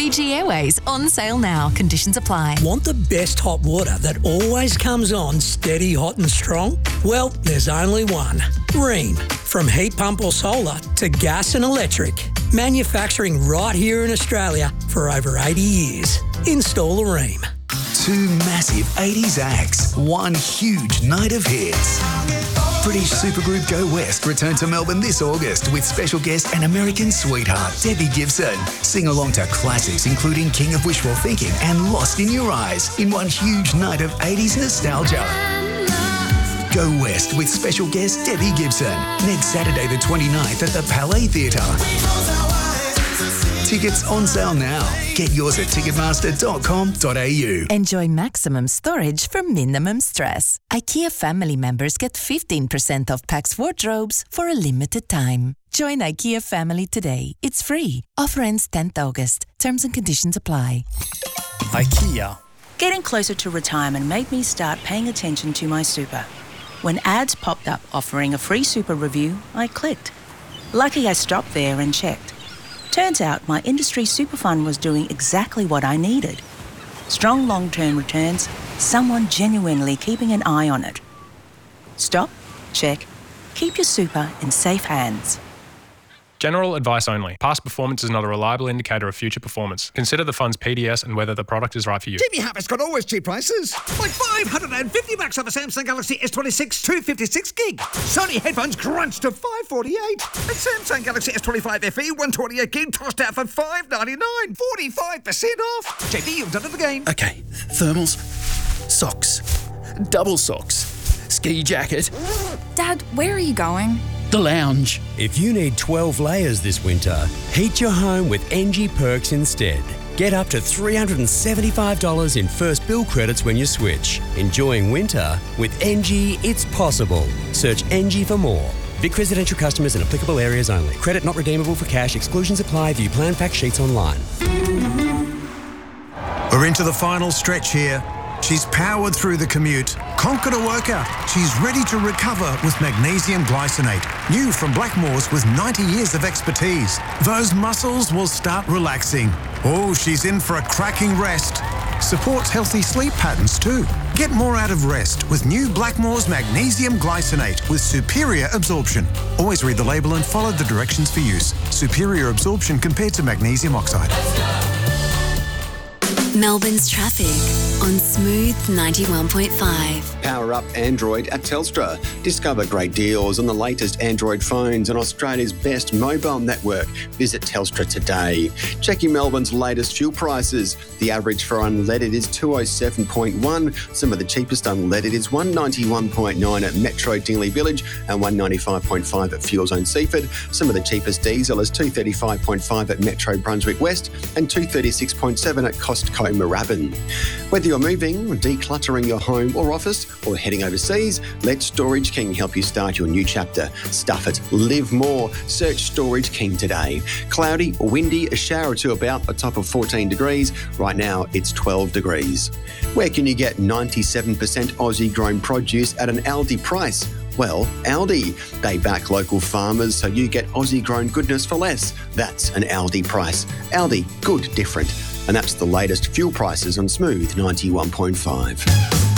Fiji Airways on sale now. Conditions apply. Want the best hot water that always comes on steady, hot and strong? Well, there's only one. Rheem. From heat pump or solar to gas and electric. Manufacturing right here in Australia for over 80 years. Install a Rheem. Two massive 80s acts, one huge night of hits. British supergroup Go West return to Melbourne this August with special guest and American sweetheart Debbie Gibson. Sing along to classics including King of Wishful Thinking and Lost in Your Eyes in one huge night of 80s nostalgia. Go West with special guest Debbie Gibson next Saturday the 29th at the Palais Theatre. Tickets on sale now. Get yours at ticketmaster.com.au. Enjoy maximum storage for minimum stress. IKEA family members get 15% off Pax wardrobes for a limited time. Join IKEA family today. It's free. Offer ends 10th August. Terms and conditions apply. IKEA. Getting closer to retirement made me start paying attention to my super. When ads popped up offering a free super review, I clicked. Lucky I stopped there and checked. Turns out my industry super fund was doing exactly what I needed. Strong long-term returns, someone genuinely keeping an eye on it. Stop, check, keep your super in safe hands. General advice only. Past performance is not a reliable indicator of future performance. Consider the fund's PDS and whether the product is right for you. Jimmy Harper's got always cheap prices. Like $550 off a Samsung Galaxy S26 256 gig. Sony headphones crunched to $548. And Samsung Galaxy S25 FE 128 gig tossed out for $599. 45% off. JD, you've done it again. Okay, thermals, socks, double socks, ski jacket. Dad, where are you going? The lounge. If you need 12 layers this winter, heat your home with NG Perks instead. Get up to $375 in first bill credits when you switch. Enjoying winter with NG, it's possible. Search NG for more. Vic residential customers in applicable areas only. Credit not redeemable for cash. Exclusions apply. View plan fact sheets online. We're into the final stretch here. She's powered through the commute, conquered a workout. She's ready to recover with magnesium glycinate. New from Blackmores with 90 years of expertise. Those muscles will start relaxing. Oh, she's in for a cracking rest. Supports healthy sleep patterns too. Get more out of rest with new Blackmores magnesium glycinate with superior absorption. Always read the label and follow the directions for use. Superior absorption compared to magnesium oxide. Melbourne's traffic on Smooth 91.5. Power up Android at Telstra. Discover great deals on the latest Android phones on Australia's best mobile network. Visit Telstra today. Checking Melbourne's latest fuel prices. The average for unleaded is 207.1. Some of the cheapest unleaded is 191.9 at Metro Dingley Village and 195.5 at Fuel Zone Seaford. Some of the cheapest diesel is 235.5 at Metro Brunswick West and 236.7 at Costco Moorabbin. Whether you're moving, decluttering your home or office, or heading overseas, let Storage King help you start your new chapter. Stuff it, live more. Search Storage King today. Cloudy, windy, a shower or two about, a top of 14 degrees. Right now, it's 12 degrees. Where can you get 97% Aussie grown produce at an Aldi price? Well, Aldi. They back local farmers so you get Aussie grown goodness for less. That's an Aldi price. Aldi, good, different. And that's the latest fuel prices on Smooth 91.5.